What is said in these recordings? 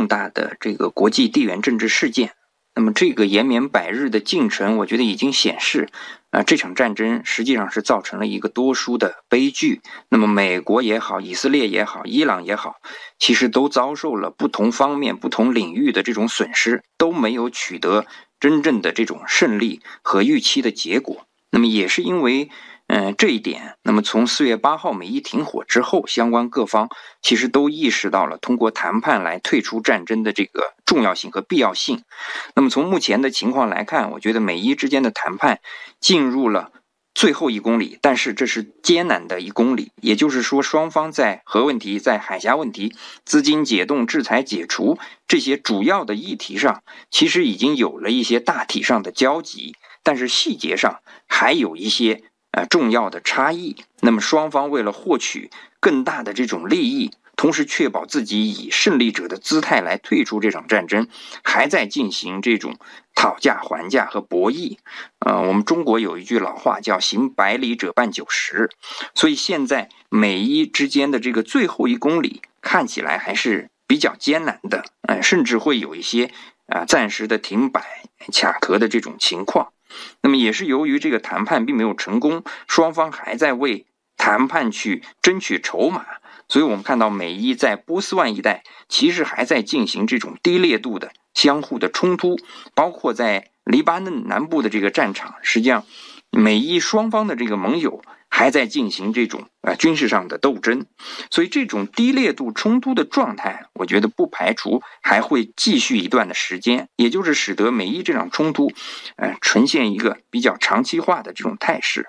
重大的这个国际地缘政治事件。那么这个延绵百日的进程，我觉得已经显示，这场战争实际上是造成了一个多输的悲剧。那么美国也好，以色列也好，伊朗也好，其实都遭受了不同方面、不同领域的这种损失，都没有取得真正的这种胜利和预期的结果。那么也是因为这一点，那么从4月8号美伊停火之后，相关各方其实都意识到了通过谈判来退出战争的这个重要性和必要性。那么从目前的情况来看，我觉得美伊之间的谈判进入了最后1公里，但是这是艰难的1公里，也就是说双方在核问题、在海峡问题、资金解冻、制裁解除这些主要的议题上，其实已经有了一些大体上的交集，但是细节上还有一些重要的差异。那么双方为了获取更大的这种利益，同时确保自己以胜利者的姿态来退出这场战争，还在进行这种讨价还价和博弈。我们中国有一句老话叫行百里者半90，所以现在美伊之间的这个最后1公里看起来还是比较艰难的，甚至会有一些暂时的停摆卡壳的这种情况。那么也是由于这个谈判并没有成功，双方还在为谈判去争取筹码，所以我们看到美伊在波斯湾一带其实还在进行这种低烈度的相互的冲突，包括在黎巴嫩南部的这个战场，实际上美伊双方的这个盟友还在进行这种军事上的斗争，所以这种低烈度冲突的状态，我觉得不排除还会继续一段的时间，也就是使得美伊这场冲突呈现一个比较长期化的这种态势。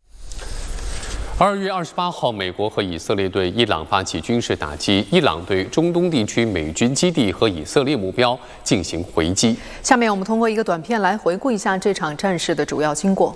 2月28号，美国和以色列对伊朗发起军事打击，伊朗对中东地区美军基地和以色列目标进行回击。 下面我们通过一个短片来回顾一下这场战事的主要经过。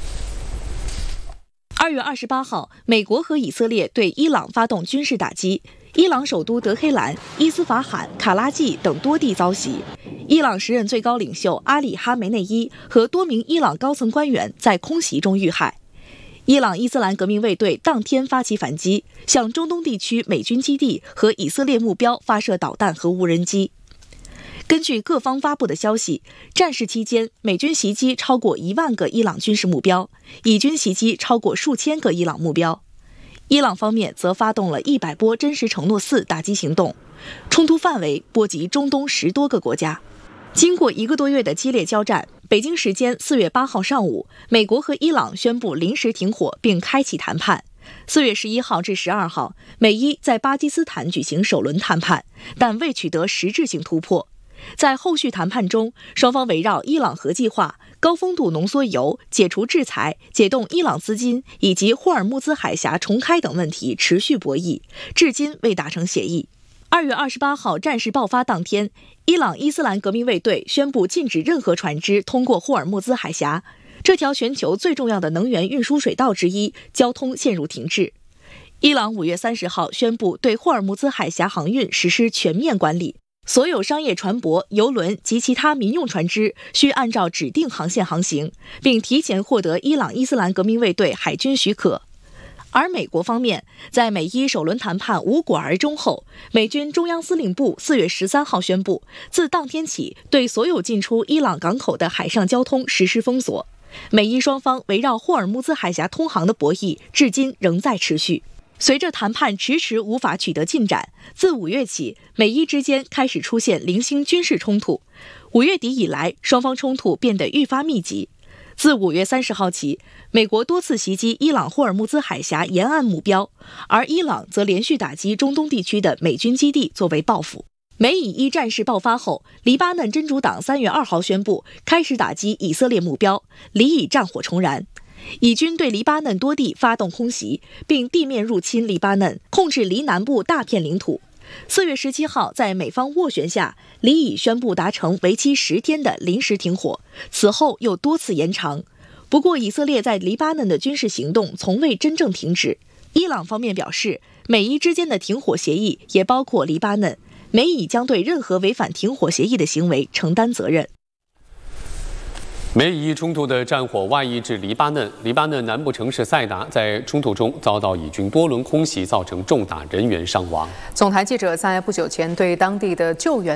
2月28号，美国和以色列对伊朗发动军事打击，伊朗首都德黑兰、伊斯法罕、卡拉季等多地遭袭。伊朗时任最高领袖阿里·哈梅内伊和多名伊朗高层官员在空袭中遇害。伊朗伊斯兰革命卫队当天发起反击，向中东地区美军基地和以色列目标发射导弹和无人机。根据各方发布的消息，战事期间，美军袭击超过1万个伊朗军事目标，以军袭击超过数千个伊朗目标。伊朗方面则发动了100波真实承诺4打击行动，冲突范围波及中东10多个国家。经过1个多月的激烈交战，北京时间4月8号上午，美国和伊朗宣布临时停火并开启谈判。4月11号至12号，美伊在巴基斯坦举行首轮谈判，但未取得实质性突破。在后续谈判中，双方围绕伊朗核计划、高丰度浓缩铀、解除制裁、解冻伊朗资金以及霍尔木兹海峡重开等问题持续博弈，至今未达成协议。2月28号战事爆发当天，伊朗伊斯兰革命卫队宣布禁止任何船只通过霍尔木兹海峡，这条全球最重要的能源运输水道之一，交通陷入停滞。伊朗5月30号宣布对霍尔木兹海峡航运实施全面管理，所有商业船舶、邮轮及其他民用船只需按照指定航线航行，并提前获得伊朗伊斯兰革命卫队海军许可。而美国方面，在美伊首轮谈判无果而终后，美军中央司令部4月13号宣布，自当天起对所有进出伊朗港口的海上交通实施封锁。美伊双方围绕霍尔木兹海峡通航的博弈至今仍在持续。随着谈判迟迟无法取得进展，自5月起，美伊之间开始出现零星军事冲突。5月底以来，双方冲突变得愈发密集。自5月30号起，美国多次袭击伊朗霍尔木兹海峡沿岸目标，而伊朗则连续打击中东地区的美军基地作为报复。美以伊战事爆发后，黎巴嫩真主党3月2号宣布开始打击以色列目标，黎以战火重燃。以军对黎巴嫩多地发动空袭，并地面入侵黎巴嫩，控制黎南部大片领土。4月17号，在美方斡旋下，黎以宣布达成为期10天的临时停火，此后又多次延长。不过，以色列在黎巴嫩的军事行动从未真正停止。伊朗方面表示，美伊之间的停火协议也包括黎巴嫩，美以将对任何违反停火协议的行为承担责任。 美以冲突的战火外溢至黎巴嫩，黎巴嫩南部城市塞达在冲突中遭到以军多轮空袭，造成重大人员伤亡。 总台记者在不久前对当地的救援